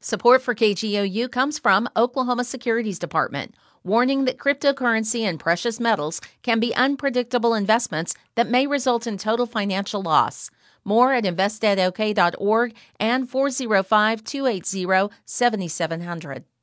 Support for KGOU comes from Oklahoma Securities Department, warning that cryptocurrency and precious metals can be unpredictable investments that may result in total financial loss. More at investedok.org and 405-280-7700.